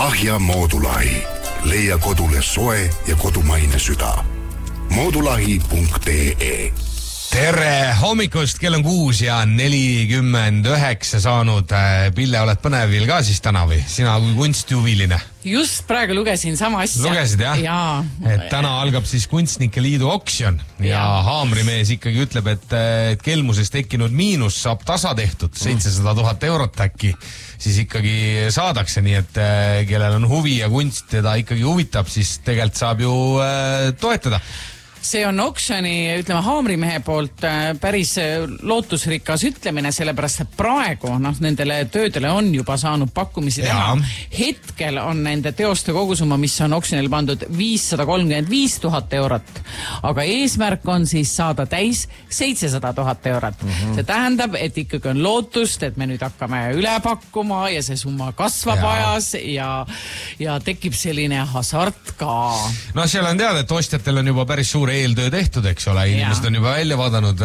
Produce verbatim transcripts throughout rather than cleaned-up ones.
Ahja Moodulahi. Leia kodule soe ja kodumaine süda. moodulahi punkt ee. Tere hommikust, kell on kuus ja nelikümmend üheksa saanud. Pille, oled põnevil ka siis täna või? Sina kui kunstihuviline? Just praegu lugesin sama asja. Lugesid, jah? Jaa. Et täna algab siis Kunstnike Liidu oksjon ja, ja haamrimees ikkagi ütleb, et, et kelmuses tekkinud miinus saab tasa tehtud, seitsesada tuhat eurot äkki siis ikkagi saadakse, nii et kellel on huvi ja kunst teda ikkagi huvitab, siis tegelikult saab ju äh, toetada. See on oksjoni, ütleme, haamrimehe poolt päris lootusrikas ütlemine, sellepärast, et praegu noh, nendele töödele on juba saanud pakkumisi teha. Hetkel on nende teoste kogusumma, mis on oksjonil pandud viissada kolmkümmend viis tuhat eurot, aga eesmärk on siis saada täis seitsesada tuhat eurot. Mm-hmm. See tähendab, et ikkagi on lootust, et me nüüd hakkame üle pakkuma ja see summa kasvab ja. ajas ja, ja tekib selline hasart ka. No seal on teada, et ostjatel on juba päris suur eeltöö tehtud, eks ole, inimesed on juba välja vaadanud,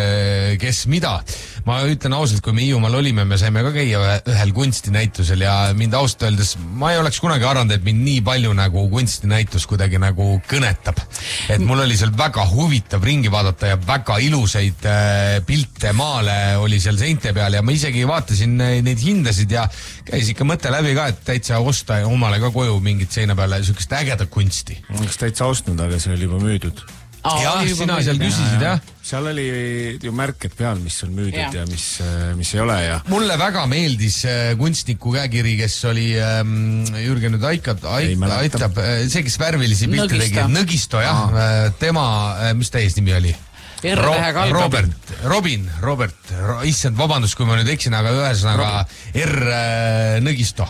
kes mida. Ma ütlen ausalt, kui me Hiiumaal olime, me saime ka käia ühel kunstinäitusel ja mind ausalt öeldes, ma ei oleks kunagi arvanud, et mind nii palju nagu kunstinäitus kuidagi nagu kõnetab. Et mul oli seal väga huvitav ringi vaadata ja väga ilusaid pilte, maale oli seal seinte peal ja ma isegi vaatasin neid hindasid ja käis ikka mõte läbi ka, et täitsa osta omale ka koju mingit seina peale sükest ägedat kunsti. Oleks täitsa ostnud, aga see oli juba müüdud. Aa, jah, sina seal küsisid, jah. Seal oli ju märked peal, mis on müüdud ja, ja mis, mis ei ole. Ja. Mulle väga meeldis kunstniku käekiri, kes oli ähm, Jürgen nüüd aitab, aitab, see, kes värvilisi pilte tegi. Nõgisto, jah. Aa. Tema, mis ta eesnimi oli? Ro Robert, Robin, Robert, issand, vabandust, kui ma nüüd eksin, aga ühesõnaga R Nõgisto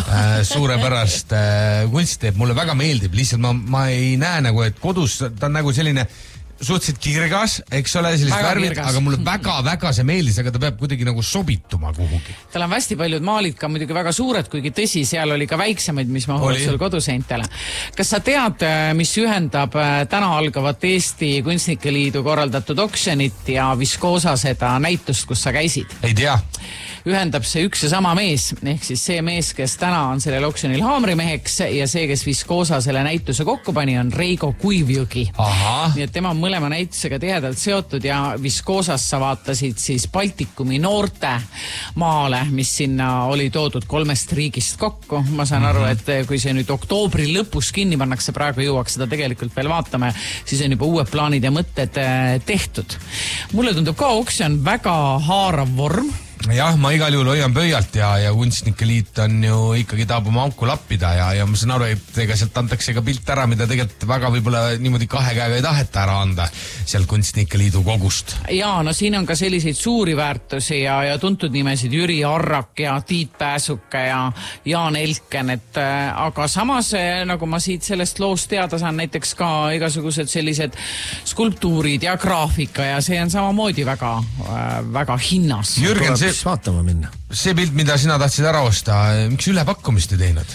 suurepärast kunst teeb, mulle väga meeldib, lihtsalt ma, ma ei näe nagu, et kodus ta on nagu selline suhteliselt kirgas, eks ole, sellist värvid, aga mulle väga-väga see meeldis, aga ta peab kuidagi nagu sobituma kuhugi. Tal on hästi paljud maalid ka muidugi väga suured, kuigi tõsi, seal oli ka väiksemaid, mis mahuvad sul koduseintele. Kas sa tead, mis ühendab täna algavat Eesti Kunstnike Liidu korraldatud oksjonit ja Viskoosa seda näitust, kus sa käisid? Ei tea. Ühendab see üks ja sama mees, ehk siis see mees, kes täna on sellel oksjonil haamrimeheks ja see, kes Viskoosa selle näituse kokku pani, on Reigo Kuivjõgi. Nii et tema on mõlema näitusega tihedalt seotud ja Viskoosas sa vaatasid siis Baltikumi noorte maale, mis sinna oli toodud kolmest riigist kokku. Ma saan aru, et kui see nüüd oktoobri lõpus kinni pannakse, praegu jõuaks seda tegelikult veel vaatame, siis on juba uued plaanid ja mõtted tehtud. Mulle tundub ka oksjon väga haarav vorm. Jah, ma igal juhul hoian pöialt ja, ja Kunstnike Liit on ju ikkagi tahab oma auku lappida ja, ja ma saan aru, et ega sealt antakse ka pilt ära, mida tegelikult väga võib-olla niimoodi kahe käega ei taheta ära anda sealt Kunstnike Liidu kogust. Jaa, no siin on ka selliseid suuri väärtusi ja, ja tuntud nimesid Jüri Arrak ja Tiit Pääsuke ja Jaan Elken, et aga samas, nagu ma siit sellest loost teada saan, näiteks ka igasugused sellised skulptuurid ja graafika ja see on samamoodi väga, väga hinnas. Jürgen, see vaatama minna. See pilt, mida sina tahtsid ära osta, miks ülepakkumist ei teinud?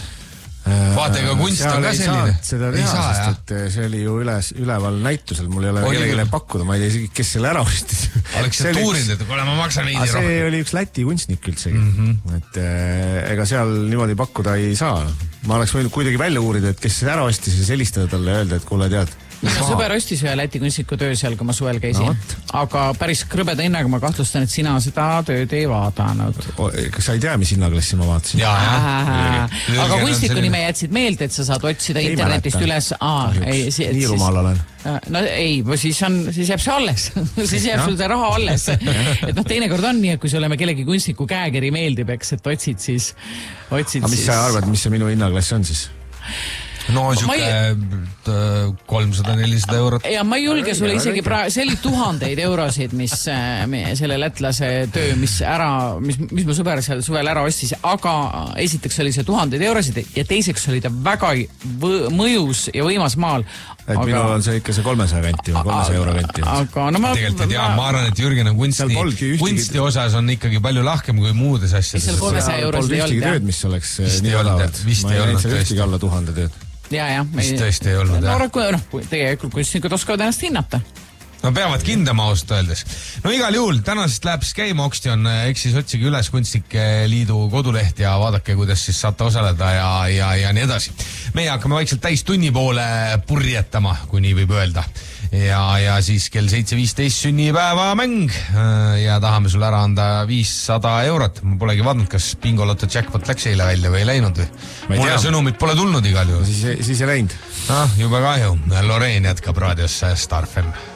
Vaata, ega kunst on ka selline. Seda teha, saa, sest et see oli ju üles, üleval näitusel, mul ei ole kellelegi pakkuda, ma ei tea isegi, kes selle ära ostis. Oleks see tuurinud, et kuule, ma maksan veidi rohkem. See oli üks Läti kunstnik üldsegi, mm -hmm. et äh, ega seal niimoodi pakkuda ei saa. Ma oleks võinud kuidagi välja uurida, et kes ära ostis ja selistada talle ja öelda, et kuule tead. Minu sõber ostis ühe Läti kunstniku töö seal, kui ma suvel käisin. No, aga päris krõbeda hinnaga ma kahtlustan, et sina seda tööd ei vaadanud. Kas sa ei tea, mis hinnaklassi ma vaatasin? Jaa, jah. Aga kunstniku nime jätsid meelde, et sa saad otsida ei internetist mäleta. Üles. Aa, ei, si nii rumal olen. No ei, siis, on, siis jääb see alles. siis jääb sul see raha alles. et noh, teinekord on nii, et kui sul oleme kellegi kunstniku käekiri meeldib, eks, et otsid siis... Otsid aga mis siis... sa arvad, mis see minu hinnaklass on siis? No siuke kolmsada nelisada eurot. Ja ma ei julge sulle isegi praegu, see oli tuhandeid eurosid, mis selle lätlase töö, mis ära, mis, mis mu sõber seal suvel ära ostis, aga esiteks oli see tuhandeid eurosid ja teiseks oli ta väga mõjus ja võimas maal. Et aga... minul on see ikka see kolmesaja kanti või kolmesaja euro kanti. Aga no ma... Tegelikult ei tea, ma arvan, et Jürgen on kunsti, kunsti osas on ikkagi palju lahkem kui muudes asjades. Seal kolmesaja eurosid ei olnud, jah. Tööd, mis oleks nii odavad. Ma ei näinud seal ühtegi alla tuhande tööd. Ja, ja. Mis tõesti ei olnud, jah. No, noh, tegelikult kunstnikud oskavad ennast hinnata. no peavad kindlama ausalt öeldes. No igal juhul, tänasest läheb siis käima Oksjon, eks siis otsige üles Kunstnike Liidu koduleht ja vaadake, kuidas siis saate osaleda ja, ja, ja nii edasi. Meie hakkame vaikselt täis tunni poole purjetama, kui nii võib öelda. Ja, ja siis kell seitse viisteist sünnipäeva mäng ja tahame sulle ära anda viissada eurot. Ma polegi vaadanud, kas Bingoloto jackpot läks eile välja või ei läinud või? Mulle sõnumit pole tulnud igal juhul. Siis, siis ei läinud. Ah, juba kahju. Loreen jätkab raadios Star F M.